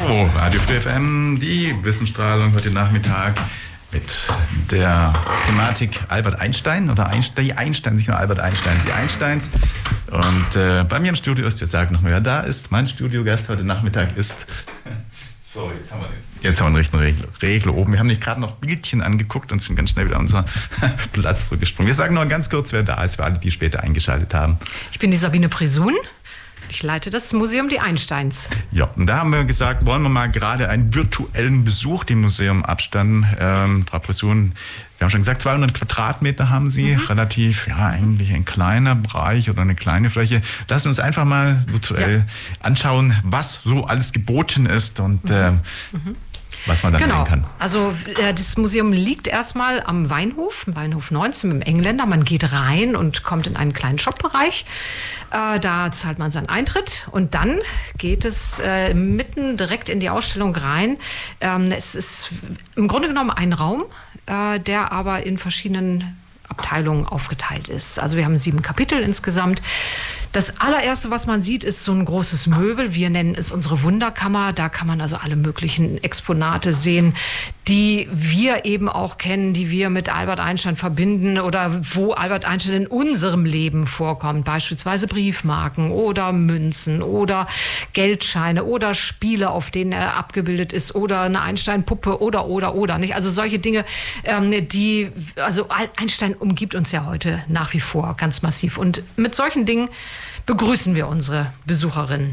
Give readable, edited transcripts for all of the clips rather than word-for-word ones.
So, Radio Free FM, die Wissensstrahlung heute Nachmittag mit der Thematik Albert Einstein oder die Einstein, nicht nur Albert Einstein, die Einsteins. Und bei mir im Studio ist, wir sagen noch mal, wer da ist. Mein Studiogast heute Nachmittag ist... So, jetzt haben wir einen richtigen Regler oben. Wir haben nicht gerade noch Bildchen angeguckt und sind ganz schnell wieder an unseren Platz zurückgesprungen. Wir sagen noch ganz kurz, wer da ist, für alle, die später eingeschaltet haben. Ich bin die Sabine Presun. Ich leite das Museum Die Einsteins. Ja, und da haben wir gesagt, wollen wir mal gerade einen virtuellen Besuch dem Museum abstatten. Frau Presun, wir haben schon gesagt, 200 Quadratmeter haben Sie, relativ, ja, eigentlich ein kleiner Bereich oder eine kleine Fläche. Lassen Sie uns einfach mal virtuell anschauen, was so alles geboten ist und was man dann sehen kann. Also das Museum liegt erstmal am Weinhof, im Weinhof 19 im Engländer. Man geht rein und kommt in einen kleinen Shopbereich. Da zahlt man seinen Eintritt und dann geht es mitten direkt in die Ausstellung rein. Es ist im Grunde genommen ein Raum, der aber in verschiedenen Abteilungen aufgeteilt ist. Also wir haben 7 Kapitel insgesamt. Das allererste, was man sieht, ist so ein großes Möbel. Wir nennen es unsere Wunderkammer. Da kann man also alle möglichen Exponate sehen, die wir eben auch kennen, die wir mit Albert Einstein verbinden oder wo Albert Einstein in unserem Leben vorkommt. Beispielsweise Briefmarken oder Münzen oder Geldscheine oder Spiele, auf denen er abgebildet ist oder eine Einstein-Puppe oder, nicht? Also solche Dinge, also Einstein umgibt uns ja heute nach wie vor ganz massiv. Und mit solchen Dingen begrüßen wir unsere Besucherinnen.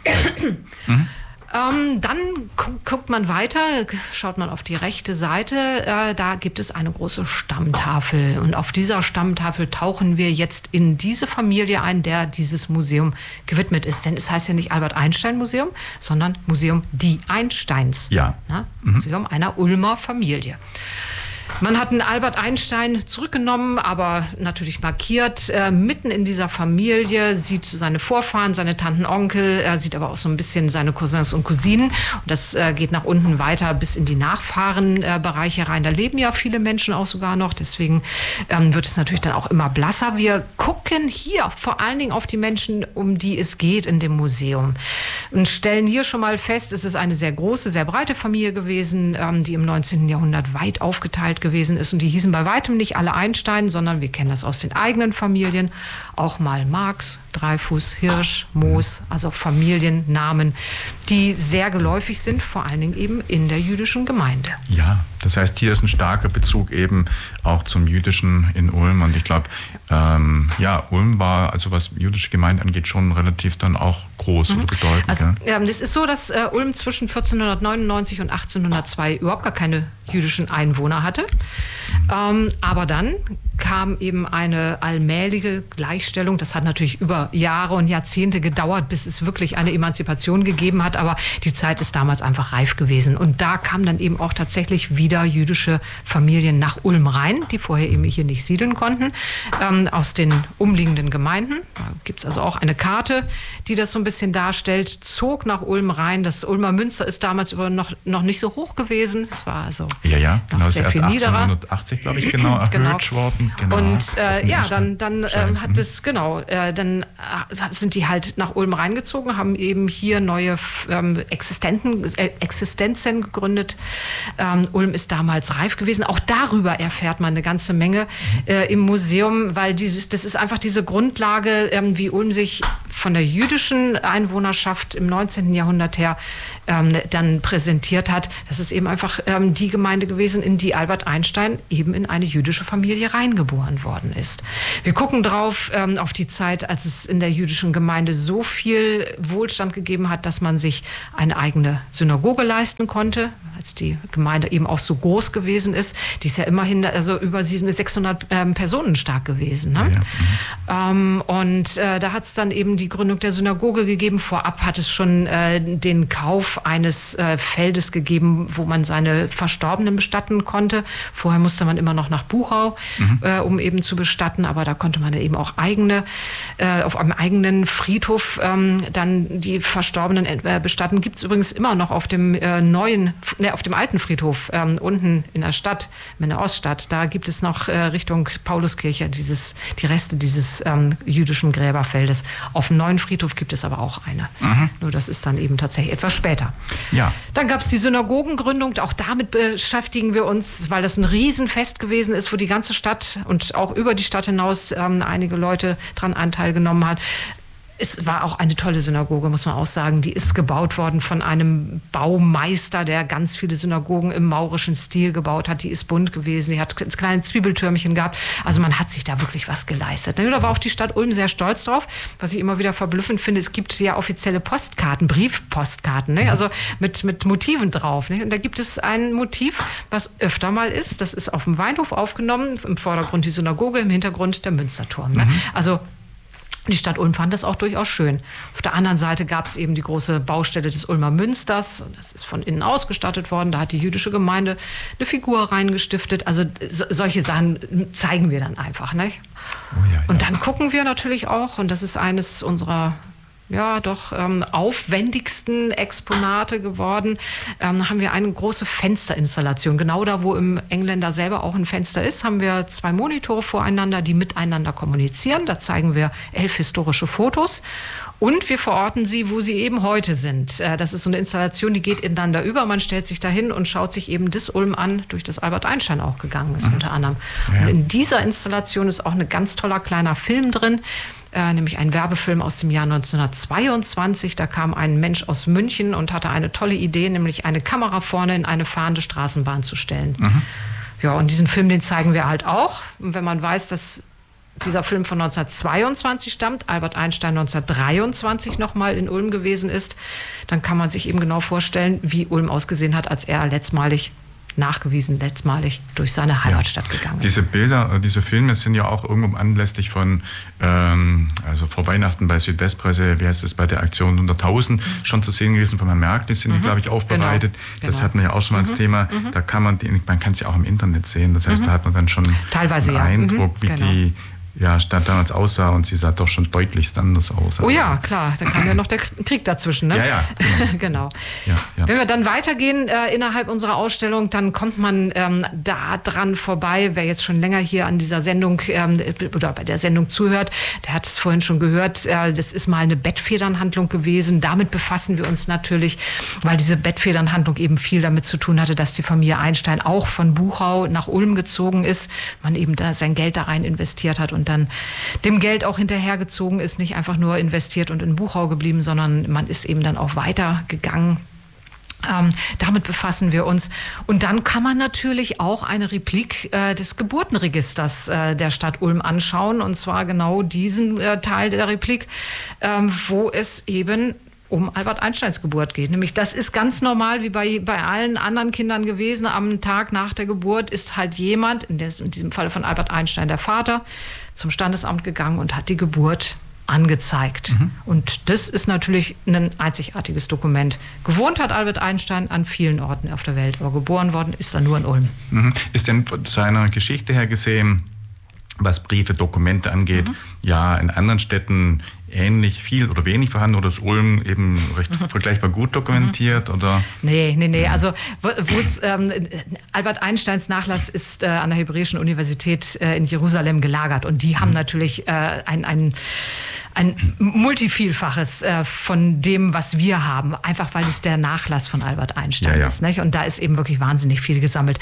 Dann guckt man weiter, schaut man auf die rechte Seite, da gibt es eine große Stammtafel. Und auf dieser Stammtafel tauchen wir jetzt in diese Familie ein, der dieses Museum gewidmet ist. Denn es heißt ja nicht Albert Einstein Museum, sondern Museum Die Einsteins. Ja. Museum einer Ulmer Familie. Man hat einen Albert Einstein zurückgenommen, aber natürlich markiert. Mitten in dieser Familie sieht seine Vorfahren, seine Tanten, Onkel, er sieht aber auch so ein bisschen seine Cousins und Cousinen. Und das geht nach unten weiter bis in die Nachfahrenbereiche rein. Da leben ja viele Menschen auch sogar noch, deswegen wird es natürlich dann auch immer blasser. Wir gucken hier vor allen Dingen auf die Menschen, um die es geht in dem Museum. Und stellen hier schon mal fest, es ist eine sehr große, sehr breite Familie gewesen, die im 19. Jahrhundert weit aufgeteilt gewesen ist. Und die hießen bei weitem nicht alle Einstein, sondern wir kennen das aus den eigenen Familien. Auch mal Marx, Dreyfus, Hirsch, Moos, also Familiennamen, die sehr geläufig sind, vor allen Dingen eben in der jüdischen Gemeinde. Ja, das heißt, hier ist ein starker Bezug eben auch zum Jüdischen in Ulm. Und ich glaube, Ulm war, also was jüdische Gemeinde angeht, schon relativ dann auch groß oder bedeutend. Also, das ist so, dass Ulm zwischen 1499 und 1802 überhaupt gar keine jüdischen Einwohner hatte. Aber dann kam eben eine allmähliche Gleichstellung. Das hat natürlich über Jahre und Jahrzehnte gedauert, bis es wirklich eine Emanzipation gegeben hat. Aber die Zeit ist damals einfach reif gewesen. Und da kamen dann eben auch tatsächlich wieder jüdische Familien nach Ulm rein, die vorher eben hier nicht siedeln konnten, aus den umliegenden Gemeinden. Da gibt es also auch eine Karte, die das so ein bisschen darstellt, zog nach Ulm rein. Das Ulmer Münster ist damals noch nicht so hoch gewesen. Es war also genau, sehr erst viel niederer. 1880, glaube ich, erhöht worden. Genau. Und dann hat es, dann sind die halt nach Ulm reingezogen, haben eben hier neue Existenzen gegründet. Ulm ist damals reif gewesen. Auch darüber erfährt man eine ganze Menge im Museum, weil das ist einfach diese Grundlage, wie Ulm sich von der jüdischen Einwohnerschaft im 19. Jahrhundert her dann präsentiert hat. Das ist eben einfach die Gemeinde gewesen, in die Albert Einstein eben in eine jüdische Familie reingeboren worden ist. Wir gucken drauf auf die Zeit, als es in der jüdischen Gemeinde so viel Wohlstand gegeben hat, dass man sich eine eigene Synagoge leisten konnte, als die Gemeinde eben auch so groß gewesen ist. Die ist ja immerhin also über 600 Personen stark gewesen. Ne? Da hat es dann eben die Gründung der Synagoge gegeben. Vorab hat es schon den Kauf eines Feldes gegeben, wo man seine Verstorbenen bestatten konnte. Vorher musste man immer noch nach Buchau, um eben zu bestatten, aber da konnte man eben auch auf einem eigenen Friedhof dann die Verstorbenen bestatten. Gibt es übrigens immer noch auf dem auf dem alten Friedhof unten in der Stadt, in der Oststadt, da gibt es noch Richtung Pauluskirche die Reste dieses jüdischen Gräberfeldes. Auf dem neuen Friedhof gibt es aber auch eine. Nur das ist dann eben tatsächlich etwas später. Ja. Dann gab es die Synagogengründung. Auch damit beschäftigen wir uns, weil das ein Riesenfest gewesen ist, wo die ganze Stadt und auch über die Stadt hinaus einige Leute dran Anteil genommen hat. Es war auch eine tolle Synagoge, muss man auch sagen. Die ist gebaut worden von einem Baumeister, der ganz viele Synagogen im maurischen Stil gebaut hat. Die ist bunt gewesen, die hat kleine Zwiebeltürmchen gehabt. Also man hat sich da wirklich was geleistet. Da war auch die Stadt Ulm sehr stolz drauf. Was ich immer wieder verblüffend finde, es gibt ja offizielle Postkarten, Briefpostkarten, ne? Also mit Motiven drauf. Ne? Und da gibt es ein Motiv, was öfter mal ist. Das ist auf dem Weinhof aufgenommen. Im Vordergrund die Synagoge, im Hintergrund der Münsterturm. Ne? Also die Stadt Ulm fand das auch durchaus schön. Auf der anderen Seite gab es eben die große Baustelle des Ulmer Münsters. Das ist von innen ausgestattet worden. Da hat die jüdische Gemeinde eine Figur reingestiftet. Also solche Sachen zeigen wir dann einfach. Nicht? Oh ja, ja. Und dann gucken wir natürlich auch, und das ist eines unserer aufwendigsten Exponate geworden, haben wir eine große Fensterinstallation. Genau da, wo im Engländer selber auch ein Fenster ist, haben wir 2 Monitore voreinander, die miteinander kommunizieren. Da zeigen wir 11 historische Fotos. Und wir verorten sie, wo sie eben heute sind. Das ist so eine Installation, die geht ineinander über. Man stellt sich dahin und schaut sich eben das Ulm an, durch das Albert Einstein auch gegangen ist, unter anderem. Ja. Und in dieser Installation ist auch ein ganz toller kleiner Film drin, nämlich ein Werbefilm aus dem Jahr 1922. Da kam ein Mensch aus München und hatte eine tolle Idee, nämlich eine Kamera vorne in eine fahrende Straßenbahn zu stellen. Ja, und diesen Film, den zeigen wir halt auch. Und wenn man weiß, dass dieser Film von 1922 stammt, Albert Einstein 1923 nochmal in Ulm gewesen ist, dann kann man sich eben genau vorstellen, wie Ulm ausgesehen hat, als er letztmalig durch seine Heimatstadt gegangen ist. Diese Bilder, diese Filme sind ja auch irgendwo anlässlich von, also vor Weihnachten bei Südwestpresse, wie heißt es, bei der Aktion 100.000 schon zu sehen gewesen von Herrn Merkel, sind die, glaube ich, aufbereitet. Genau. Das hatten wir ja auch schon mal als Thema. Da kann man kann es ja auch im Internet sehen. Das heißt, da hat man dann schon teilweise einen Eindruck, wie die Stadt damals aussah, und sie sah doch schon deutlichst anders aus. Oh ja, klar, da kam ja noch der Krieg dazwischen. Ne? Ja, genau. Ja. Wenn wir dann weitergehen innerhalb unserer Ausstellung, dann kommt man da dran vorbei. Wer jetzt schon länger hier an dieser Sendung oder bei der Sendung zuhört, der hat es vorhin schon gehört, das ist mal eine Bettfedernhandlung gewesen. Damit befassen wir uns natürlich, weil diese Bettfedernhandlung eben viel damit zu tun hatte, dass die Familie Einstein auch von Buchau nach Ulm gezogen ist, man eben da sein Geld da rein investiert hat und dann dem Geld auch hinterhergezogen ist, nicht einfach nur investiert und in Buchau geblieben, sondern man ist eben dann auch weitergegangen. Damit befassen wir uns. Und dann kann man natürlich auch eine Replik des Geburtenregisters der Stadt Ulm anschauen, und zwar genau diesen Teil der Replik, wo es eben um Albert Einsteins Geburt geht. Nämlich, das ist ganz normal, wie bei allen anderen Kindern gewesen. Am Tag nach der Geburt ist halt jemand, in diesem Fall von Albert Einstein der Vater, zum Standesamt gegangen und hat die Geburt angezeigt. Und das ist natürlich ein einzigartiges Dokument. Gewohnt hat Albert Einstein an vielen Orten auf der Welt, aber geboren worden ist er nur in Ulm. Ist denn von seiner Geschichte her gesehen, was Briefe, Dokumente angeht, ja in anderen Städten ähnlich viel oder wenig vorhanden, oder ist Ulm eben recht vergleichbar gut dokumentiert? Oder? Nee. Also Albert Einsteins Nachlass ist an der Hebräischen Universität in Jerusalem gelagert, und die haben natürlich ein Multivielfaches von dem, was wir haben, einfach weil es der Nachlass von Albert Einstein ist. Nicht? Und da ist eben wirklich wahnsinnig viel gesammelt.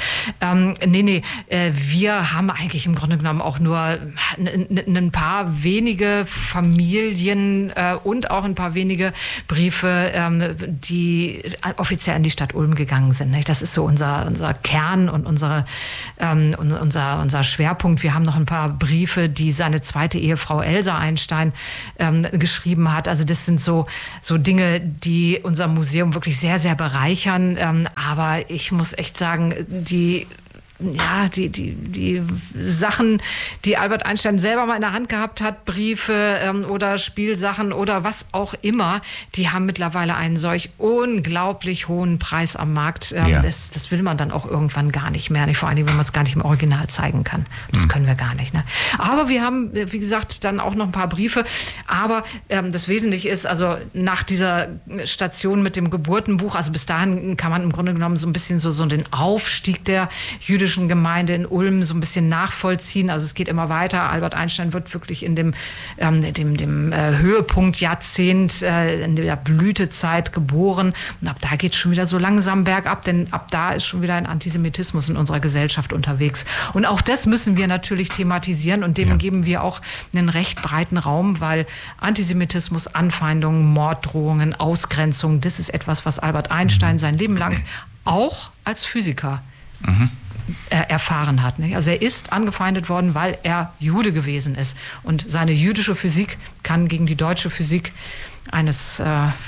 Wir haben eigentlich im Grunde genommen auch nur ein paar wenige Familien und auch ein paar wenige Briefe, die offiziell an die Stadt Ulm gegangen sind. Nicht? Das ist so unser Kern und unser Schwerpunkt. Wir haben noch ein paar Briefe, die seine zweite Ehefrau Elsa Einstein geschrieben hat. Also das sind so Dinge, die unser Museum wirklich sehr, sehr bereichern. Aber ich muss echt sagen, die die Sachen, die Albert Einstein selber mal in der Hand gehabt hat, Briefe oder Spielsachen oder was auch immer, die haben mittlerweile einen solch unglaublich hohen Preis am Markt. Das will man dann auch irgendwann gar nicht mehr. Vor allem, wenn man es gar nicht im Original zeigen kann. Das können wir gar nicht. Ne? Aber wir haben, wie gesagt, dann auch noch ein paar Briefe. Aber das Wesentliche ist, also nach dieser Station mit dem Geburtenbuch, also bis dahin kann man im Grunde genommen so ein bisschen so den Aufstieg der jüdischen Gemeinde in Ulm so ein bisschen nachvollziehen. Also es geht immer weiter. Albert Einstein wird wirklich in dem Höhepunkt Jahrzehnt, in der Blütezeit geboren. Und ab da geht es schon wieder so langsam bergab, denn ab da ist schon wieder ein Antisemitismus in unserer Gesellschaft unterwegs. Und auch das müssen wir natürlich thematisieren und dem geben wir auch einen recht breiten Raum, weil Antisemitismus, Anfeindungen, Morddrohungen, Ausgrenzung, das ist etwas, was Albert Einstein sein Leben lang auch als Physiker erfahren hat. Nicht? Also er ist angefeindet worden, weil er Jude gewesen ist. Und seine jüdische Physik kann gegen die deutsche Physik eines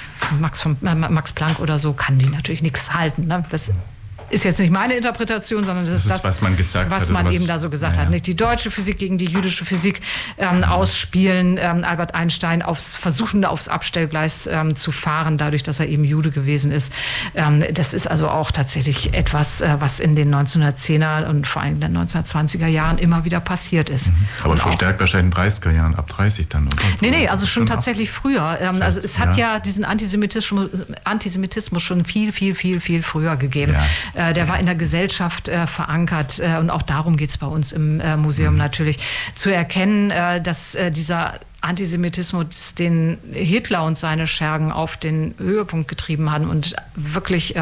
Max Planck oder so, kann die natürlich nichts halten. Ne? Das ist jetzt nicht meine Interpretation, sondern das ist das, was man gesagt was hat, man eben da so gesagt hat. Nicht die deutsche Physik gegen die jüdische Physik ausspielen, Albert Einstein versuchen, aufs Abstellgleis zu fahren, dadurch, dass er eben Jude gewesen ist. Das ist also auch tatsächlich etwas, was in den 1910er und vor allem in den 1920er Jahren immer wieder passiert ist. Aber verstärkt wahrscheinlich in den 30er Jahren, ab 30 dann. Oder? Nee, also schon tatsächlich früher. Also es hat ja diesen Antisemitismus schon viel früher gegeben. Ja. Der war in der Gesellschaft verankert und auch darum geht es bei uns im Museum natürlich, zu erkennen, dass dieser Antisemitismus, den Hitler und seine Schergen auf den Höhepunkt getrieben haben und wirklich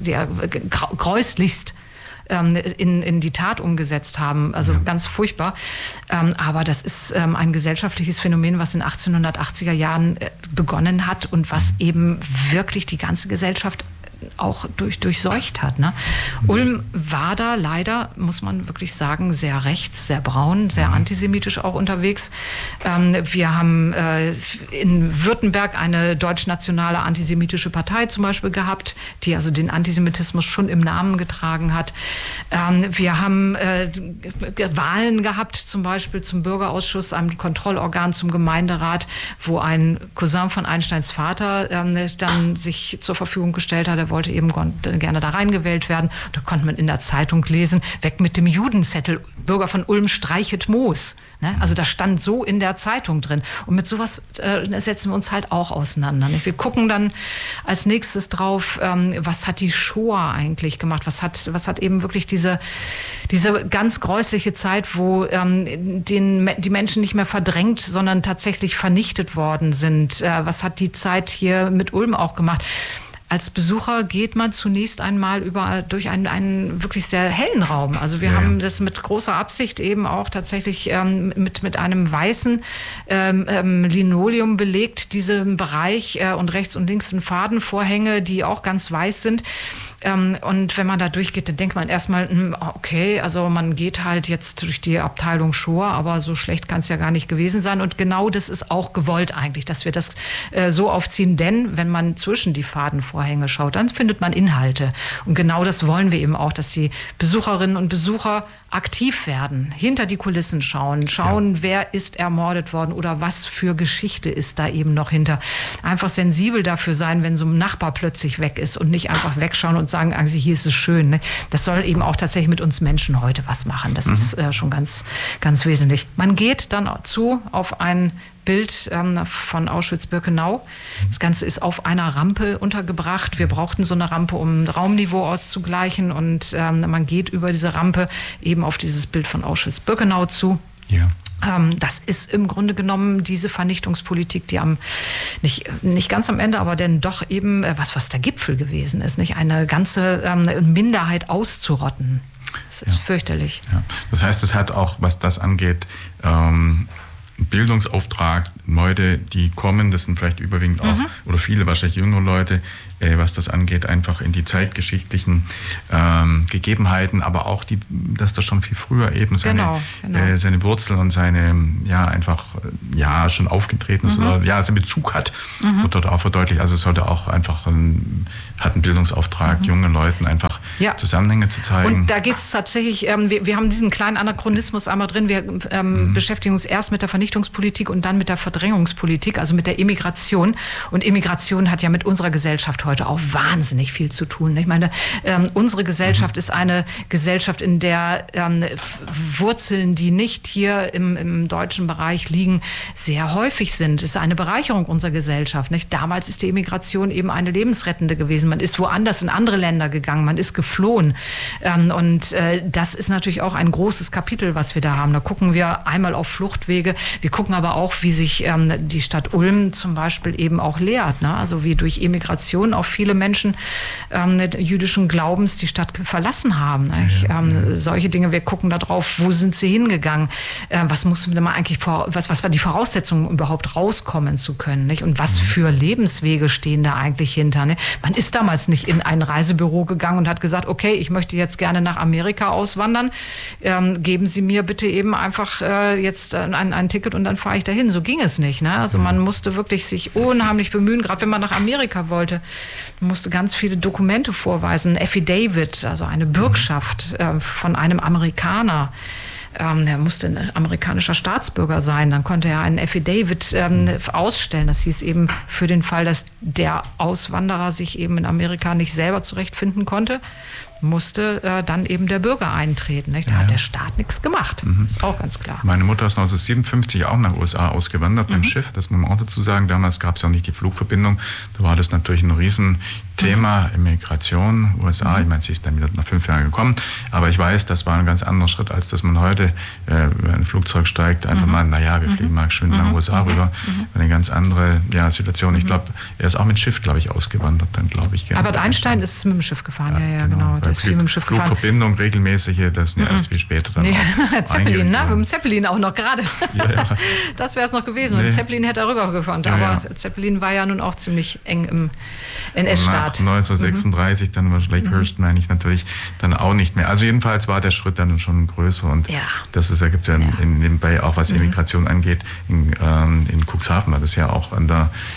gräuslichst in die Tat umgesetzt haben. Also ganz furchtbar. Aber das ist ein gesellschaftliches Phänomen, was in den 1880er Jahren begonnen hat und was eben wirklich die ganze Gesellschaft auch durchseucht hat. Ne? Ulm war da leider, muss man wirklich sagen, sehr rechts, sehr braun, sehr antisemitisch auch unterwegs. Wir haben in Württemberg eine deutsch-nationale antisemitische Partei zum Beispiel gehabt, die also den Antisemitismus schon im Namen getragen hat. Wir haben Wahlen gehabt, zum Beispiel zum Bürgerausschuss, einem Kontrollorgan zum Gemeinderat, wo ein Cousin von Einsteins Vater dann sich zur Verfügung gestellt hat. Er wollte eben gerne da reingewählt werden. Da konnte man in der Zeitung lesen, weg mit dem Judenzettel, Bürger von Ulm streichet Moos. Ne? Also da stand so in der Zeitung drin. Und mit sowas setzen wir uns halt auch auseinander. Nicht? Wir gucken dann als nächstes drauf, was hat die Shoah eigentlich gemacht? Was hat eben wirklich diese ganz gräusliche Zeit, wo die Menschen nicht mehr verdrängt, sondern tatsächlich vernichtet worden sind? Was hat die Zeit hier mit Ulm auch gemacht? Als Besucher geht man zunächst einmal durch einen wirklich sehr hellen Raum. Also wir haben das mit großer Absicht eben auch tatsächlich mit einem weißen Linoleum belegt, diesen Bereich und rechts und links sind Fadenvorhänge, die auch ganz weiß sind. Und wenn man da durchgeht, dann denkt man erstmal, okay, also man geht halt jetzt durch die Abteilung Shoah, aber so schlecht kann es ja gar nicht gewesen sein. Und genau das ist auch gewollt eigentlich, dass wir das so aufziehen. Denn wenn man zwischen die Fadenvorhänge schaut, dann findet man Inhalte. Und genau das wollen wir eben auch, dass die Besucherinnen und Besucher aktiv werden, hinter die Kulissen schauen, wer ist ermordet worden oder was für Geschichte ist da eben noch hinter. Einfach sensibel dafür sein, wenn so ein Nachbar plötzlich weg ist und nicht einfach wegschauen und sagen, also hier ist es schön. Ne? Das soll eben auch tatsächlich mit uns Menschen heute was machen. Das ist schon ganz, ganz wesentlich. Man geht dann auf ein Bild von Auschwitz-Birkenau. Das Ganze ist auf einer Rampe untergebracht. Wir brauchten so eine Rampe, um Raumniveau auszugleichen und man geht über diese Rampe eben auf dieses Bild von Auschwitz-Birkenau zu. Ja. Das ist im Grunde genommen diese Vernichtungspolitik, die nicht ganz am Ende, aber denn doch eben was der Gipfel gewesen ist, nicht eine ganze Minderheit auszurotten. Das ist fürchterlich. Ja. Das heißt, es hat auch, was das angeht, Bildungsauftrag, Leute, die kommen, das sind vielleicht überwiegend auch, oder viele wahrscheinlich jüngere Leute, was das angeht, einfach in die zeitgeschichtlichen Gegebenheiten, aber auch dass das schon viel früher eben seine Wurzeln und seine, schon aufgetreten ist, oder seinen Bezug hat, wird dort auch verdeutlicht. Also es sollte auch einfach hat einen Bildungsauftrag, jungen Leuten einfach Zusammenhänge zu zeigen. Und da geht es tatsächlich, wir haben diesen kleinen Anachronismus einmal drin, wir beschäftigen uns erst mit der Vernichtungspolitik und dann mit der Verdrängungspolitik, also mit der Immigration. Und Immigration hat ja mit unserer Gesellschaft heute auch wahnsinnig viel zu tun. Ich meine, unsere Gesellschaft ist eine Gesellschaft, in der Wurzeln, die nicht hier im deutschen Bereich liegen, sehr häufig sind. Es ist eine Bereicherung unserer Gesellschaft. Nicht? Damals ist die Immigration eben eine lebensrettende gewesen. Man ist woanders in andere Länder gegangen, man ist geflohen. Und das ist natürlich auch ein großes Kapitel, was wir da haben. Da gucken wir einmal auf Fluchtwege. Wir gucken aber auch, wie sich die Stadt Ulm zum Beispiel eben auch lehrt. Ne? Also wie durch Immigration auch viele Menschen jüdischen Glaubens die Stadt verlassen haben. Solche Dinge. Wir gucken da drauf, wo sind sie hingegangen? Was muss man eigentlich was war die Voraussetzung, überhaupt rauskommen zu können? Nicht? Und was für Lebenswege stehen da eigentlich hinter? Ne? Man ist damals nicht in ein Reisebüro gegangen und hat gesagt, okay, ich möchte jetzt gerne nach Amerika auswandern. Geben Sie mir bitte eben einfach jetzt ein Ticket und dann fahre ich dahin. So ging es nicht. Ne? Also man musste wirklich sich unheimlich bemühen, gerade wenn man nach Amerika wollte. Man musste ganz viele Dokumente vorweisen. Ein Affidavit, also eine Bürgschaft von einem Amerikaner. Er musste ein amerikanischer Staatsbürger sein. Dann konnte er ein Affidavit ausstellen. Das hieß eben für den Fall, dass der Auswanderer sich eben in Amerika nicht selber zurechtfinden konnte, musste dann eben der Bürger eintreten. Nicht? Da hat der Staat nichts gemacht. Ist auch ganz klar. Meine Mutter ist 1957 auch nach den USA ausgewandert mit dem Schiff. Das muss man auch dazu sagen. Damals gab es ja auch nicht die Flugverbindung. Da war das natürlich ein Riesenthema, Immigration, USA. Ich meine, sie ist dann wieder nach 5 Jahren gekommen. Aber ich weiß, das war ein ganz anderer Schritt, als dass man heute, wenn ein Flugzeug steigt, einfach mal, wir fliegen mal geschwind nach den USA rüber. Eine ganz andere Situation. Ich glaube, er ist auch mit Schiff, glaube ich, ausgewandert. Dann glaube ich. Albert Einstein ist mit dem Schiff gefahren. Ja, genau. Der ist viel mit dem Schiff gefahren. Flugverbindung, regelmäßige, das ist erst viel später dann Zeppelin, ne? Mit dem Zeppelin auch noch gerade. Das wäre es noch gewesen. Mit dem Zeppelin hätte er rübergefahren. Aber Zeppelin war ja nun auch ziemlich eng im NS-Staat. Nach 1936, dann war Lakehurst, meine ich natürlich, dann auch nicht mehr. Also jedenfalls war der Schritt dann schon größer. Und das ergibt ja in dem Bay auch, was Immigration angeht. In Cuxhaven war das ja auch an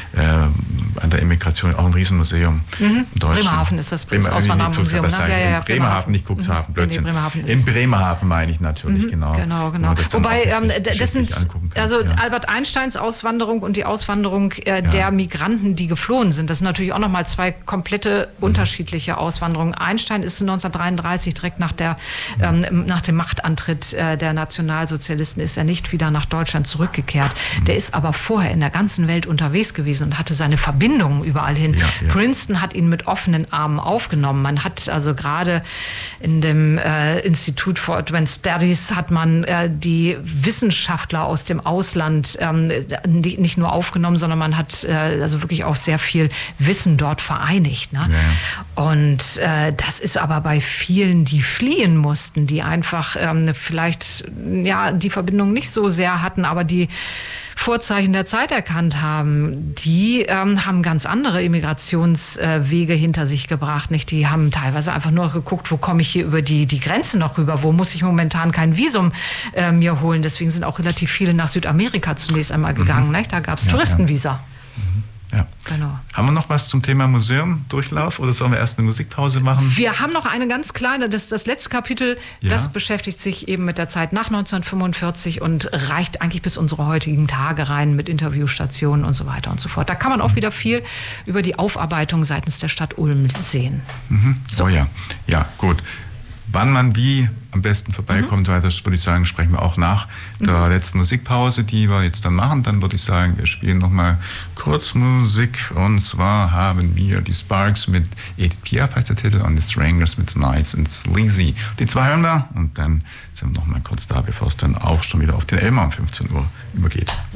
der Immigration auch ein Riesenmuseum. Bremerhaven ist das Auswanderungsmuseum. Bremerhaven, nicht Cuxhaven, Blödsinn. In Bremerhaven meine ich natürlich, genau. Genau. Wobei, das sind, Albert Einsteins Auswanderung und die Auswanderung der Migranten, die geflohen sind, das sind natürlich auch nochmal zwei komplette unterschiedliche Auswanderungen. Einstein ist 1933 direkt nach dem Machtantritt der Nationalsozialisten ist er nicht wieder nach Deutschland zurückgekehrt. Der ist aber vorher in der ganzen Welt unterwegs gewesen und hatte seine Verbindungen überall hin. Princeton hat ihn mit offenen Armen aufgenommen. Man hat also gerade in dem Institute for Advanced Studies hat man die Wissenschaftler aus dem Ausland nicht nur aufgenommen, sondern man hat also wirklich auch sehr viel Wissen dort vereinigt. Ne? Und das ist aber bei vielen, die fliehen mussten, die einfach vielleicht die Verbindung nicht so sehr hatten, aber die Vorzeichen der Zeit erkannt haben, die haben ganz andere Immigrationswege hinter sich gebracht. Nicht? Die haben teilweise einfach nur geguckt, wo komme ich hier über die Grenze noch rüber, wo muss ich momentan kein Visum mir holen. Deswegen sind auch relativ viele nach Südamerika zunächst einmal gegangen. Nicht? Da gab es Touristenvisa. Ja. Genau. Haben wir noch was zum Thema Museumdurchlauf oder sollen wir erst eine Musikpause machen? Wir haben noch eine ganz kleine, das letzte Kapitel, das beschäftigt sich eben mit der Zeit nach 1945 und reicht eigentlich bis unsere heutigen Tage rein mit Interviewstationen und so weiter und so fort. Da kann man auch wieder viel über die Aufarbeitung seitens der Stadt Ulm sehen. So. Ja, gut. Wann man wie am besten vorbeikommt, weil das würde ich sagen, sprechen wir auch nach der letzten Musikpause, die wir jetzt dann machen. Dann würde ich sagen, wir spielen nochmal kurz Musik. Und zwar haben wir die Sparks mit Edith Piaf, heißt der Titel, und die Stranglers mit Nice and Sleazy. Die zwei hören wir und dann sind wir nochmal kurz da, bevor es dann auch schon wieder auf den Elmar um 15 Uhr übergeht.